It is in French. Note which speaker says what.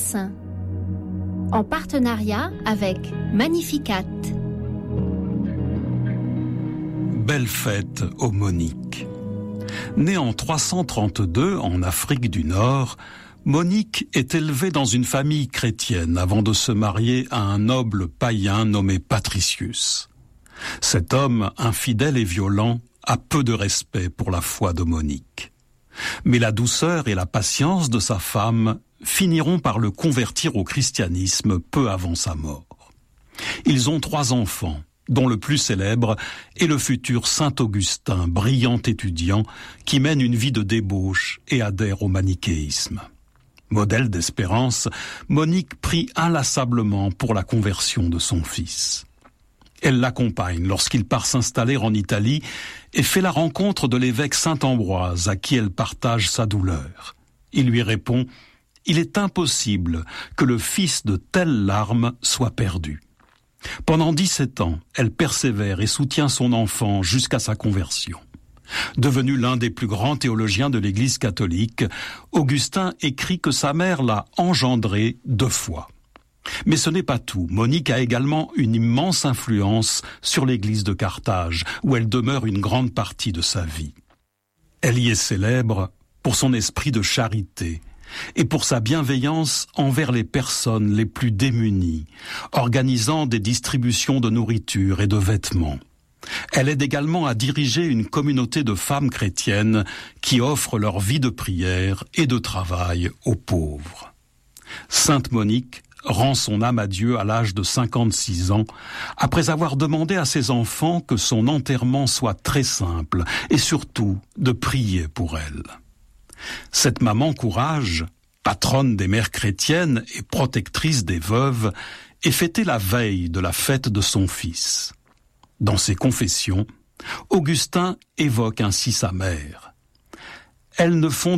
Speaker 1: Saint, en partenariat avec Magnificat.
Speaker 2: Belle fête aux Moniques. Née en 332 en Afrique du Nord, Monique est élevée dans une famille chrétienne avant de se marier à un noble païen nommé Patricius. Cet homme, infidèle et violent, a peu de respect pour la foi de Monique. Mais la douceur et la patience de sa femme finiront par le convertir au christianisme peu avant sa mort. Ils ont 3 enfants, dont le plus célèbre est le futur Saint Augustin, brillant étudiant, qui mène une vie de débauche et adhère au manichéisme. Modèle d'espérance, Monique prie inlassablement pour la conversion de son fils. Elle l'accompagne lorsqu'il part s'installer en Italie et fait la rencontre de l'évêque Saint-Ambroise à qui elle partage sa douleur. Il lui répond « Il est impossible que le fils de telles larmes soit perdu ». Pendant 17 ans, elle persévère et soutient son enfant jusqu'à sa conversion. Devenu l'un des plus grands théologiens de l'Église catholique, Augustin écrit que sa mère l'a engendré 2 fois. Mais ce n'est pas tout. Monique a également une immense influence sur l'Église de Carthage, où elle demeure une grande partie de sa vie. Elle y est célèbre pour son esprit de charité et pour sa bienveillance envers les personnes les plus démunies, organisant des distributions de nourriture et de vêtements. Elle aide également à diriger une communauté de femmes chrétiennes qui offrent leur vie de prière et de travail aux pauvres. Sainte Monique rend son âme à Dieu à l'âge de 56 ans, après avoir demandé à ses enfants que son enterrement soit très simple et surtout de prier pour elle. Cette maman courage, patronne des mères chrétiennes et protectrice des veuves, est fêtée la veille de la fête de son fils. Dans ses confessions, Augustin évoque ainsi sa mère. Elles ne font